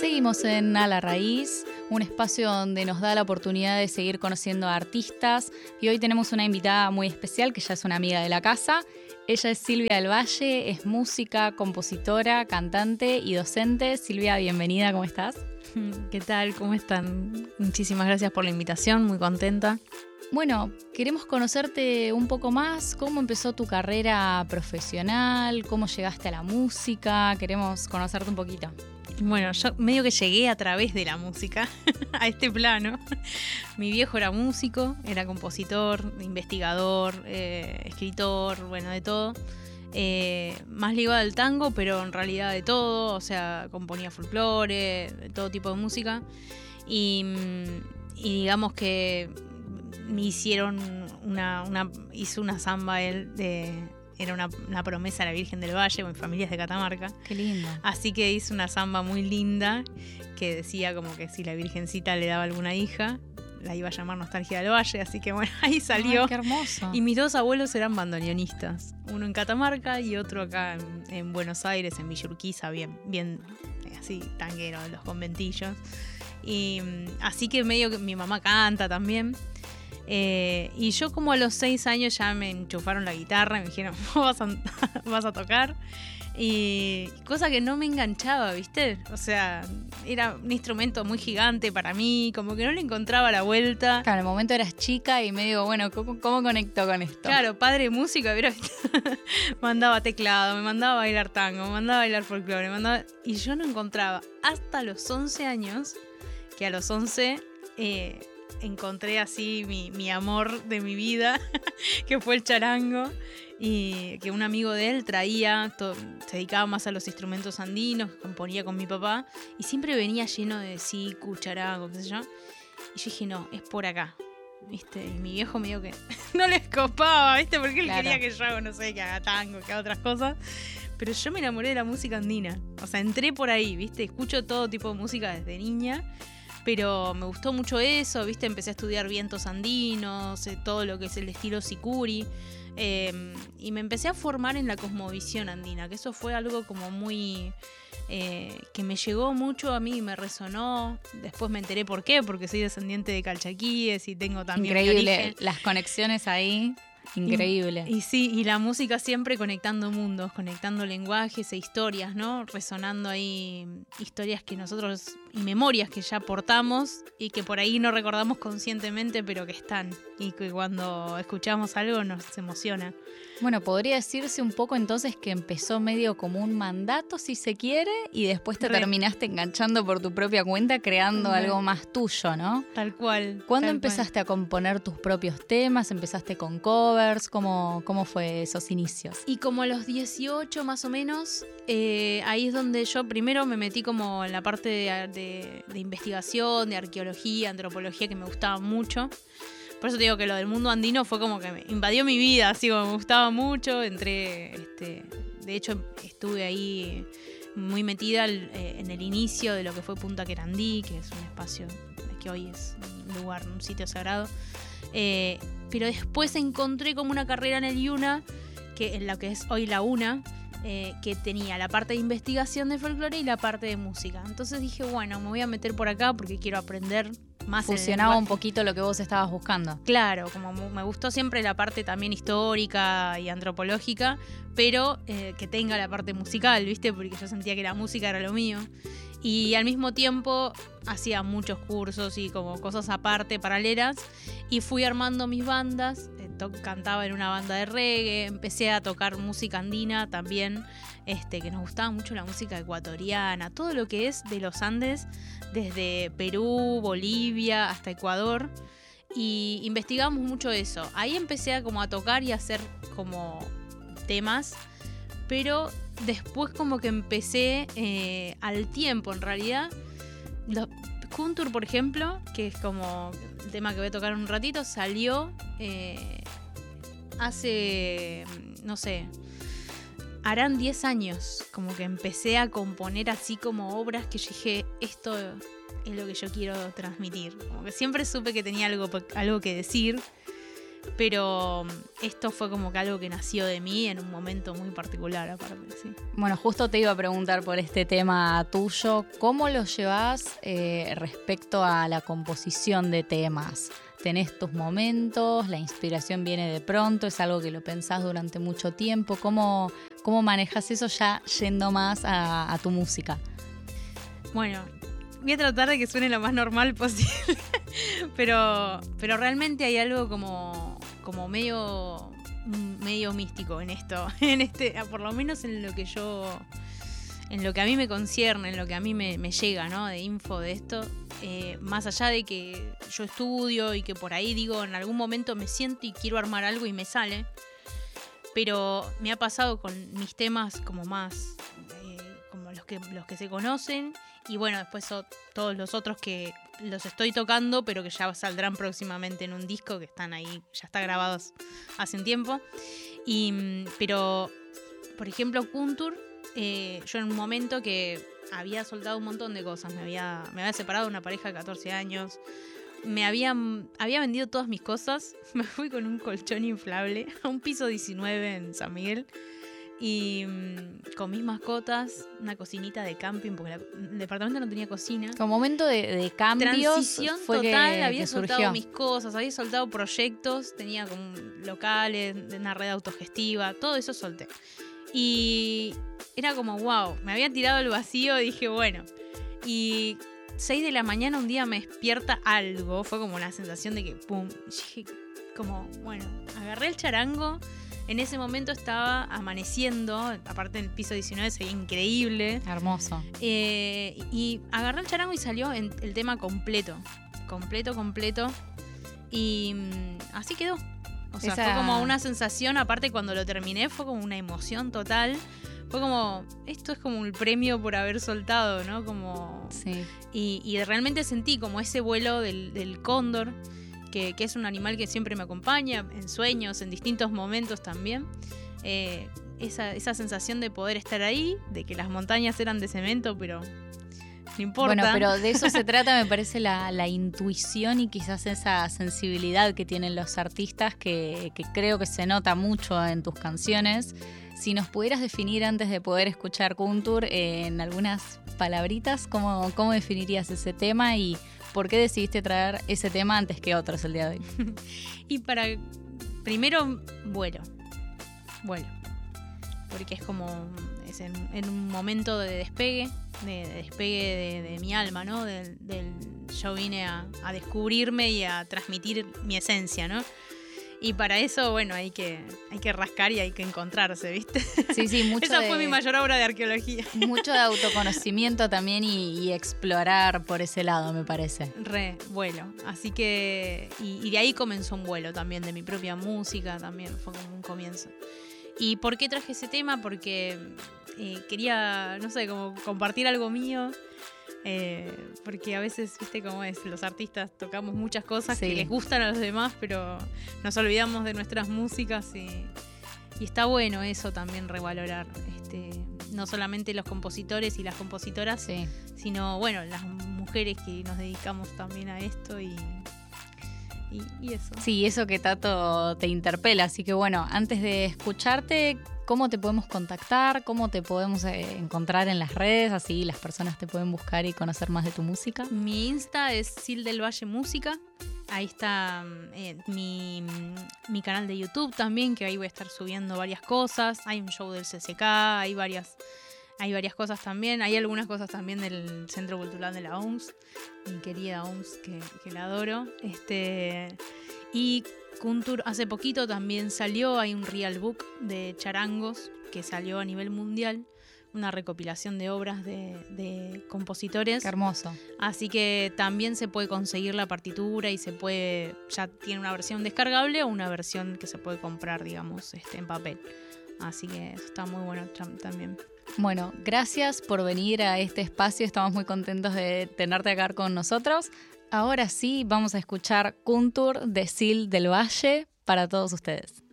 Seguimos en A la Raíz, un espacio donde nos da la oportunidad de seguir conociendo a artistas, y hoy tenemos una invitada muy especial que ya es una amiga de la casa. Ella es Silvia del Valle, es música, compositora, cantante y docente. Silvia, bienvenida, ¿cómo estás? ¿Qué tal? ¿Cómo están? Muchísimas gracias por la invitación, muy contenta. Bueno, queremos conocerte un poco más. ¿Cómo empezó tu carrera profesional? ¿Cómo llegaste a la música? Queremos conocerte un poquito. Bueno, yo medio que llegué a través de la música a este plano. Mi viejo era músico, era compositor, investigador, escritor, bueno, de todo. Más ligado al tango, pero en realidad de todo. O sea, componía folclore, de todo tipo de música. Y digamos que me hicieron hizo una samba él era una promesa a la Virgen del Valle, mi familia es de Catamarca. Qué lindo. Así que hizo una samba muy linda que decía como que si la Virgencita le daba alguna hija, la iba a llamar Nostalgia del Valle, así que bueno, ahí salió. Ay, qué hermoso. Y mis dos abuelos eran bandoneonistas, uno en Catamarca y otro acá en Buenos Aires, en Villa Urquiza, bien así tanguero, de los conventillos. Y así que medio que mi mamá canta también. Y yo como a los 6 años ya me enchufaron la guitarra y me dijeron, vas a tocar. Y cosa que no me enganchaba, ¿viste? O sea, era un instrumento muy gigante para mí, como que no le encontraba la vuelta. Claro, en el momento eras chica y me digo, bueno, ¿cómo conecto con esto? Claro, padre de música, pero mandaba teclado, me mandaba a bailar tango, me mandaba a bailar folclore, y yo no encontraba. Hasta los 11 años, que a los 11... encontré así mi amor de mi vida, que fue el charango, y que un amigo de él traía, se dedicaba más a los instrumentos andinos, componía con mi papá, y siempre venía lleno de sicu, charango, qué sé yo. Y yo dije, no, es por acá, ¿viste? Y mi viejo me dijo que no le escopaba, ¿viste? Porque él quería que yo haga, no sé, que haga tango, que haga otras cosas. Pero yo me enamoré de la música andina. O sea, entré por ahí, ¿viste? Escucho todo tipo de música desde niña. Pero me gustó mucho eso, ¿viste? Empecé a estudiar vientos andinos, todo lo que es el estilo sicuri. Y me empecé a formar en la cosmovisión andina, que eso fue algo como muy... que me llegó mucho a mí y me resonó. Después me enteré por qué, porque soy descendiente de calchaquíes y tengo también... Increíble, las conexiones ahí... Increíble. Y sí, y la música siempre conectando mundos, conectando lenguajes e historias, ¿no? Resonando ahí historias que nosotros, y memorias que ya portamos y que por ahí no recordamos conscientemente, pero que están. Y que cuando escuchamos algo nos emociona. Bueno, podría decirse un poco entonces que empezó medio como un mandato, si se quiere, y después te terminaste enganchando por tu propia cuenta, creando algo más tuyo, ¿no? Tal cual. ¿Cuándo empezaste a componer tus propios temas? ¿Empezaste con covers? ¿Cómo fue esos inicios? Y como a los 18 más o menos, ahí es donde yo primero me metí como en la parte de investigación, de arqueología, antropología, que me gustaba mucho. Por eso te digo que lo del mundo andino fue como que me invadió mi vida, así como me gustaba mucho. Entré, de hecho estuve ahí muy metida en el inicio de lo que fue Punta Querandí, que es un espacio que hoy es un lugar, un sitio sagrado. Pero después encontré como una carrera en el IUNA, que en lo que es hoy la UNA, que tenía la parte de investigación de folclore y la parte de música. Entonces dije, bueno, me voy a meter por acá porque quiero aprender más. Fusionaba un poquito lo que vos estabas buscando. Claro, como me gustó siempre la parte también histórica y antropológica, pero que tenga la parte musical, ¿viste? Porque yo sentía que la música era lo mío. Y al mismo tiempo hacía muchos cursos y como cosas aparte, paralelas, y fui armando mis bandas. Cantaba en una banda de reggae, empecé a tocar música andina también, que nos gustaba mucho la música ecuatoriana, todo lo que es de los Andes, desde Perú, Bolivia hasta Ecuador, y investigamos mucho eso. Ahí empecé a tocar y a hacer como temas, pero después como que empecé al tiempo, en realidad. Kuntur, por ejemplo, que es como el tema que voy a tocar un ratito, salió hace, no sé, harán 10 años, como que empecé a componer así como obras que yo dije, esto es lo que yo quiero transmitir. Como que siempre supe que tenía algo que decir, Pero esto fue como que algo que nació de mí en un momento muy particular, aparte, sí. Bueno, justo te iba a preguntar por este tema tuyo. ¿Cómo lo llevas respecto a la composición de temas? ¿Tenés tus momentos? ¿La inspiración viene de pronto? ¿Es algo que lo pensás durante mucho tiempo? ¿Cómo manejas eso ya yendo más a tu música? Bueno, voy a tratar de que suene lo más normal posible, pero realmente hay algo como medio místico en esto, por lo menos en lo que a mí me concierne, en lo que a mí me llega, ¿no? De info de esto, más allá de que yo estudio y que por ahí digo, en algún momento me siento y quiero armar algo y me sale, pero me ha pasado con mis temas como más, como los que se conocen, y bueno, después todos los otros que los estoy tocando, pero que ya saldrán próximamente en un disco, que están ahí, ya está grabados hace un tiempo. Pero, por ejemplo, Kuntur, yo en un momento que había soltado un montón de cosas, me había separado de una pareja de 14 años, había vendido todas mis cosas, me fui con un colchón inflable a un piso 19 en San Miguel, y con mis mascotas, una cocinita de camping, porque el departamento no tenía cocina. Como momento de cambios. Transición fue total, había que soltado surgió mis cosas, había soltado proyectos, tenía como locales, una red autogestiva, todo eso solté. Y era como, wow, me había tirado al vacío y dije, bueno. Y 6 de la mañana un día me despierta algo, fue como una sensación de que, pum, y dije, como, bueno, agarré el charango. En ese momento estaba amaneciendo, aparte en el piso 19 se veía increíble. Hermoso. Y agarré el charango y salió el tema completo. Y así quedó. O sea, fue como una sensación, aparte cuando lo terminé, fue como una emoción total. Fue como, esto es como un premio por haber soltado, ¿no? Como... Sí. Y realmente sentí como ese vuelo del cóndor, que es un animal que siempre me acompaña en sueños, en distintos momentos también. Esa sensación de poder estar ahí, de que las montañas eran de cemento, pero no importa. Bueno, pero de eso se trata, me parece, la intuición y quizás esa sensibilidad que tienen los artistas que creo que se nota mucho en tus canciones. Si nos pudieras definir antes de poder escuchar Kuntur en algunas palabritas, ¿cómo definirías ese tema y por qué decidiste traer ese tema antes que otros el día de hoy? Y primero, vuelo. Porque es como, es en un momento de despegue, de mi alma, ¿no? Yo vine a descubrirme y a transmitir mi esencia, ¿no? Y para eso, bueno, hay que rascar y hay que encontrarse, ¿viste? Sí, mucho. Esa fue mi mayor obra de arqueología. Mucho de autoconocimiento también y explorar por ese lado, me parece. Vuelo. Así que... Y de ahí comenzó un vuelo también, de mi propia música también, fue como un comienzo. ¿Y por qué traje ese tema? Porque quería, no sé, como compartir algo mío. Porque a veces, viste cómo es, los artistas tocamos muchas cosas que les gustan a los demás, pero nos olvidamos de nuestras músicas y está bueno eso también, revalorar no solamente los compositores y las compositoras, sino bueno, las mujeres que nos dedicamos también a esto y eso. Sí, eso que Tato te interpela, así que bueno, antes de escucharte, ¿cómo te podemos contactar? ¿Cómo te podemos encontrar en las redes? Así las personas te pueden buscar y conocer más de tu música. Mi Insta es Sil del Valle Música. Ahí está mi canal de YouTube también, que ahí voy a estar subiendo varias cosas. Hay un show del CCK, hay varias cosas también. Hay algunas cosas también del Centro Cultural de la OMS, mi querida OMS, que la adoro. Y Kuntur hace poquito también salió, hay un real book de charangos que salió a nivel mundial, una recopilación de obras de compositores. Qué hermoso. Así que también se puede conseguir la partitura y ya tiene una versión descargable o una versión que se puede comprar, digamos, en papel. Así que eso está muy bueno también. Bueno, gracias por venir a este espacio, estamos muy contentos de tenerte acá con nosotros. Ahora sí, vamos a escuchar Kuntur de Sil del Valle para todos ustedes.